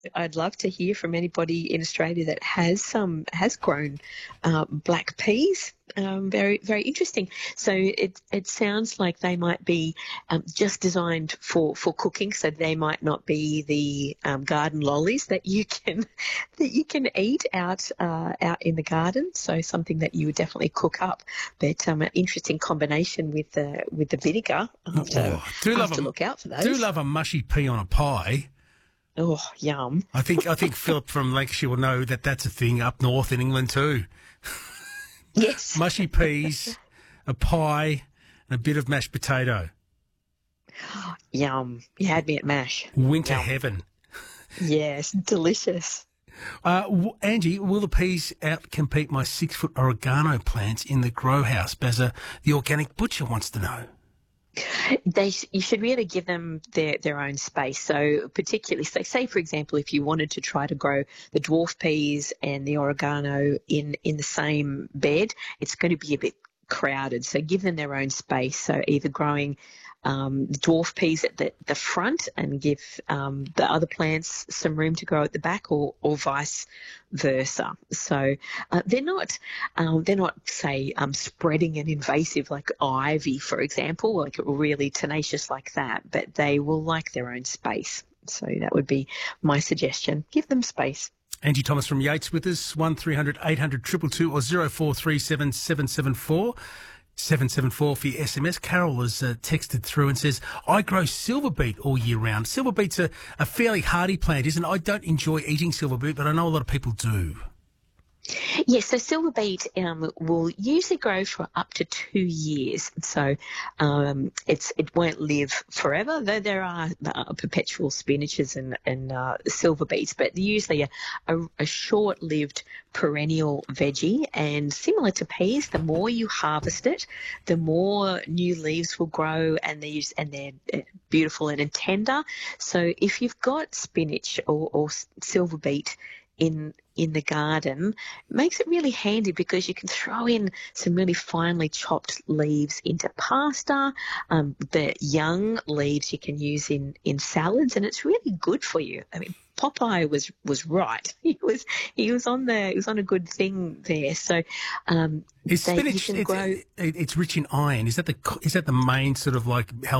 I'd love to hear from anybody in Australia that has grown black peas. Very very interesting. So it sounds like they might be just designed for cooking. So they might not be the garden lollies that you can eat out in the garden. So something that you would definitely cook up. But an interesting combination with the vinegar. I'll have to look out for those. Do love a mushy pea on a pie. Oh, yum. I think Philip from Lancashire will know that that's a thing up north in England too. Yes. Mushy peas, a pie, and a bit of mashed potato. Yum. You had me at mash. Winter heaven. Yes, delicious. Angie, will the peas outcompete my 6-foot oregano plants in the grow house? Bazza, the organic butcher, wants to know. You should really give them their own space. So particularly, say for example, if you wanted to try to grow the dwarf peas and the oregano in the same bed, it's going to be a bit crowded. So give them their own space. So either growing the dwarf peas at the front and give the other plants some room to grow at the back, or vice versa. So they're not say spreading and invasive like ivy, for example, like really tenacious like that, but they will like their own space. So that would be my suggestion. Give them space. Angie Thomas from Yates with us, 1300 800 222 or 0437 774 774 for your SMS. Carol has texted through and says, I grow silver beet all year round. Silver beet's a fairly hardy plant, isn't it? I don't enjoy eating silver beet, but I know a lot of people do. Yes, so silver beet will usually grow for up to 2 years. So it won't live forever, though there are perpetual spinaches and silver beets, but usually a short-lived perennial veggie. And similar to peas, the more you harvest it, the more new leaves will grow, and they're beautiful and tender. So if you've got spinach or silver beet in the garden, it makes it really handy because you can throw in some really finely chopped leaves into pasta. The young leaves you can use in salads, and it's really good for you. I mean, Popeye was right. He was on a good thing there. So is spinach? It's rich in iron. Is that the main sort of like health